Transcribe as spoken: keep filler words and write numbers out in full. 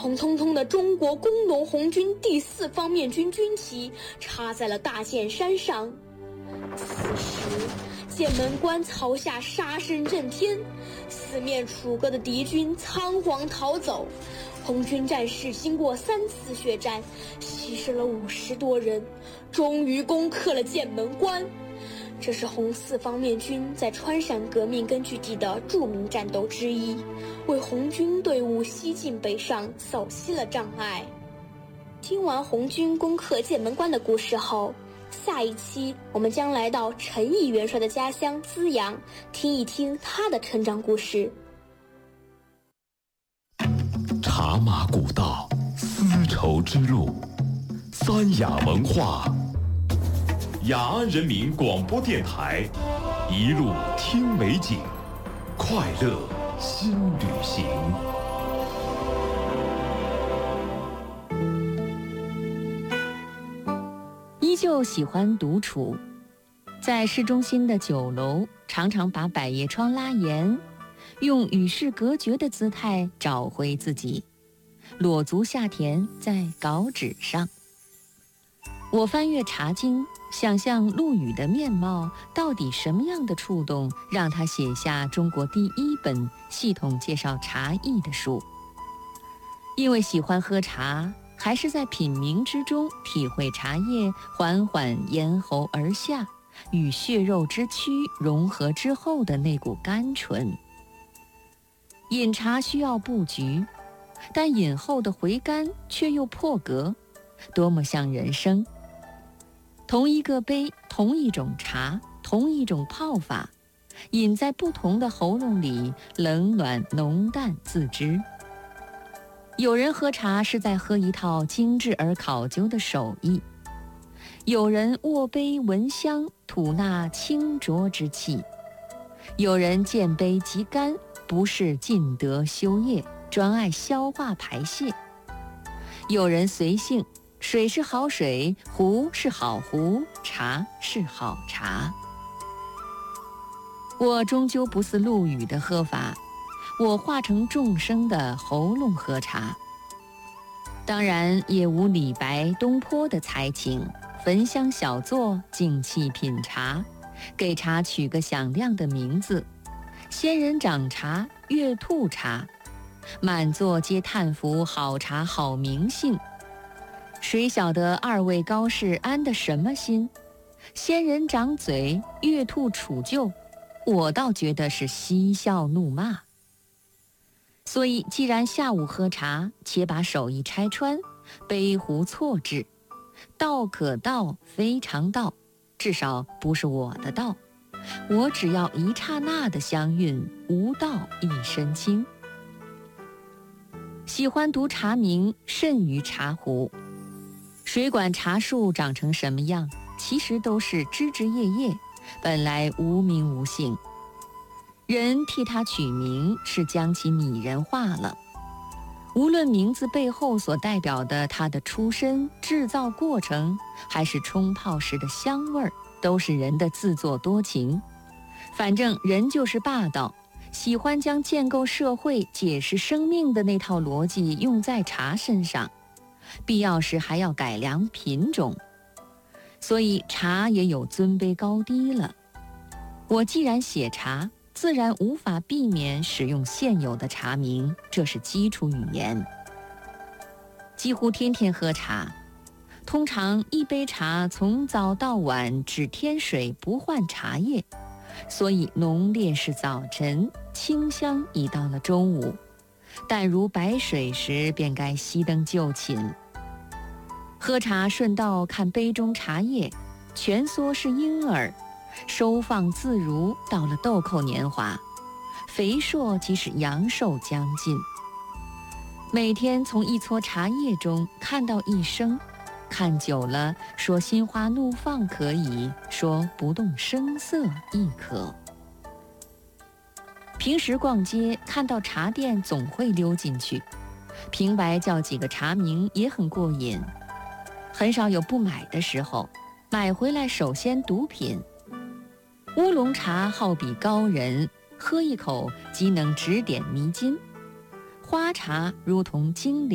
红彤彤的中国工农红军第四方面军军旗插在了大剑山上。此时，剑门关曹下杀声震天，四面楚歌的敌军仓皇逃走。红军战士经过三次血战，牺牲了五十多人，终于攻克了剑门关。这是红四方面军在川陕革命根据地的著名战斗之一，为红军队伍西进北上扫息了障碍。听完红军攻克剑门关的故事后，下一期我们将来到陈毅元帅的家乡资阳，听一听他的成长故事。 茶马古道，丝绸之路，三雅文化。雅安人民广播电台，一路听美景，快乐新旅行。 依旧喜欢独处，在市中心的酒楼，常常把百叶窗拉严，用与世隔绝的姿态找回自己，裸足下田在稿纸上。我翻阅茶经，想象陆羽的面貌，到底什么样的触动让他写下中国第一本系统介绍茶艺的书？因为喜欢喝茶，还是在品茗之中体会茶叶缓缓咽喉而下，与血肉之躯融合之后的那股甘醇。饮茶需要布局，但饮后的回甘却又破格，多么像人生。同一个杯，同一种茶，同一种泡法，饮在不同的喉咙里，冷暖浓淡自知。有人喝茶是在喝一套精致而考究的手艺，有人握杯闻香，吐纳清浊之气，有人见杯即甘，不是尽德修业，专爱消化排泄，有人随性，水是好水，壶是好壶，茶是好茶。我终究不似陆羽的喝法，我化成众生的喉咙喝茶。当然也无李白、东坡的才情，焚香小坐，静气品茶，给茶取个响亮的名字，仙人掌茶、月兔茶，满座皆叹服好茶好名姓。谁晓得二位高士安的什么心？仙人掌嘴，月兔杵臼，我倒觉得是嬉笑怒骂。所以既然下午喝茶，且把手艺拆穿，杯壶错置，道可道非常道，至少不是我的道，我只要一刹那的香韵，无道一身轻。喜欢读茶名，甚于茶壶。谁管茶树长成什么样，其实都是枝枝叶叶，本来无名无姓。人替它取名，是将其拟人化了。无论名字背后所代表的它的出身、制造过程，还是冲泡时的香味儿，都是人的自作多情。反正人就是霸道，喜欢将建构社会、解释生命的那套逻辑用在茶身上，必要时还要改良品种。所以茶也有尊卑高低了。我既然写茶，自然无法避免使用现有的茶名，这是基础语言。几乎天天喝茶，通常一杯茶从早到晚只添水不换茶叶，所以浓烈是早晨，清香已到了中午，但如白水时便该熄灯就寝。喝茶顺道看杯中茶叶，蜷缩是婴儿，收放自如，到了豆蔻年华，肥硕即是阳寿将近。每天从一撮茶叶中看到一生，看久了，说心花怒放可以，说不动声色亦可。平时逛街看到茶店总会溜进去，平白叫几个茶名也很过瘾，很少有不买的时候，买回来首先独品。乌龙茶好比高人，喝一口即能指点迷津；花茶如同精灵。